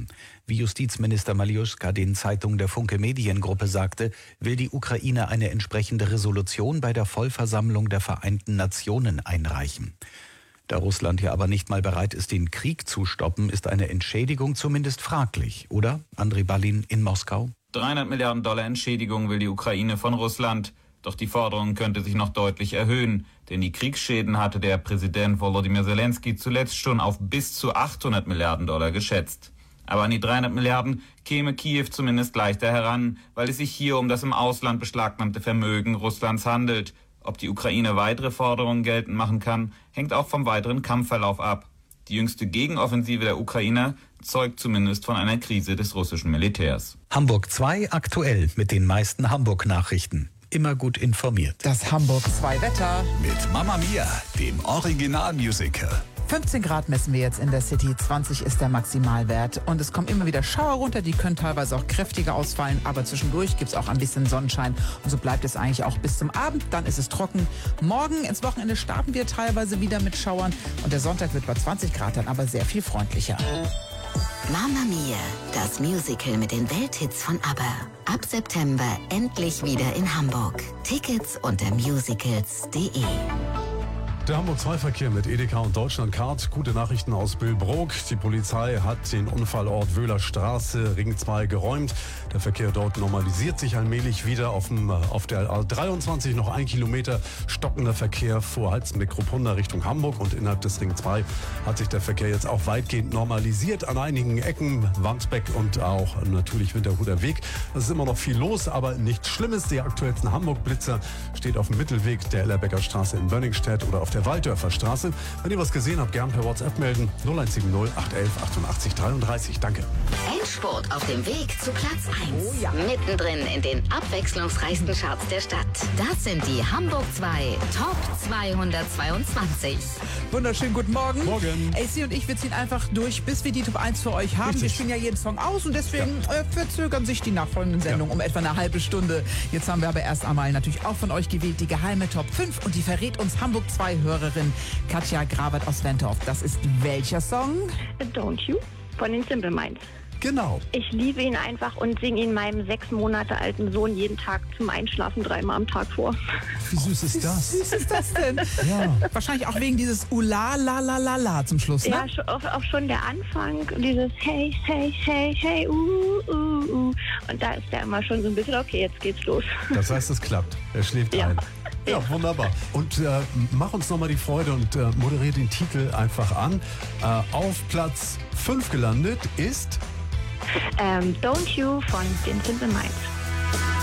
haben. Wie Justizminister Maljuska den Zeitungen der Funke Mediengruppe sagte, will die Ukraine eine entsprechende Resolution bei der Vollversammlung der Vereinten Nationen einreichen. Da Russland ja aber nicht mal bereit ist, den Krieg zu stoppen, ist eine Entschädigung zumindest fraglich, oder? Andrei Balin in Moskau. 300 Milliarden Dollar Entschädigung will die Ukraine von Russland. Doch die Forderung könnte sich noch deutlich erhöhen, denn die Kriegsschäden hatte der Präsident Volodymyr Zelensky zuletzt schon auf bis zu 800 Milliarden Dollar geschätzt. Aber an die 300 Milliarden käme Kiew zumindest leichter heran, weil es sich hier um das im Ausland beschlagnahmte Vermögen Russlands handelt. Ob die Ukraine weitere Forderungen geltend machen kann, hängt auch vom weiteren Kampfverlauf ab. Die jüngste Gegenoffensive der Ukrainer zeugt zumindest von einer Krise des russischen Militärs. Hamburg 2 aktuell mit den meisten Hamburg-Nachrichten. Immer gut informiert. Das Hamburg 2 Wetter. Mit Mamma Mia, dem Originalmusical. 15 Grad messen wir jetzt in der City, 20 ist der Maximalwert. Und es kommen immer wieder Schauer runter, die können teilweise auch kräftiger ausfallen, aber zwischendurch gibt es auch ein bisschen Sonnenschein. Und so bleibt es eigentlich auch bis zum Abend, dann ist es trocken. Morgen ins Wochenende starten wir teilweise wieder mit Schauern und der Sonntag wird bei 20 Grad dann aber sehr viel freundlicher. Mamma Mia, das Musical mit den Welthits von ABBA. Ab September endlich wieder in Hamburg. Tickets unter musicals.de. Der Hamburg-2-Verkehr mit Edeka und Deutschlandcard. Gute Nachrichten aus Billbrook. Die Polizei hat den Unfallort Wöhler Straße, Ring 2, geräumt. Der Verkehr dort normalisiert sich allmählich wieder. Auf der A23 noch 1 Kilometer stockender Verkehr vor Halstenbeck-Ruppunda Richtung Hamburg. Und innerhalb des Ring 2 hat sich der Verkehr jetzt auch weitgehend normalisiert. An einigen Ecken, Wandsbeck und auch natürlich Winterhuder Weg. Es ist immer noch viel los, aber nichts Schlimmes. Die aktuellsten Hamburg-Blitzer steht auf dem Mittelweg der Ellerbecker Straße in Bönningstedt oder auf der Walddörfer Straße. Wenn ihr was gesehen habt, gern per WhatsApp melden. 0170 811 88 33. Danke. Endspurt auf dem Weg zu Platz 1. Oh ja. Mittendrin in den abwechslungsreichsten Charts der Stadt. Das sind die Hamburg 2 Top 222. Wunderschönen guten Morgen. Morgen. AC und ich, wir ziehen einfach durch, bis wir die Top 1 für euch haben. Richtig. Wir spielen ja jeden Song aus und deswegen verzögern sich die nachfolgenden Sendungen um etwa eine halbe Stunde. Jetzt haben wir aber erst einmal natürlich auch von euch gewählt die geheime Top 5 und die verrät uns Hamburg 2 Hörerin Katja Grawert aus Wentorf. Das ist welcher Song? Don't You von den Simple Minds. Genau. Ich liebe ihn einfach und singe ihn meinem 6 Monate alten Sohn jeden Tag zum Einschlafen 3-mal am Tag vor. Wie süß ist das? Wie süß ist das denn? Ja. Wahrscheinlich auch wegen dieses Ula la la la la zum Schluss, ne? Ja, auch schon der Anfang, dieses Hey, hey, hey, hey, Und da ist der immer schon so ein bisschen, okay, jetzt geht's los. Das heißt, es klappt. Er schläft Ja. ein. Ja, wunderbar. Und mach uns nochmal die Freude und moderiere den Titel einfach an. Auf Platz 5 gelandet ist... Don't You von den Simple Minds.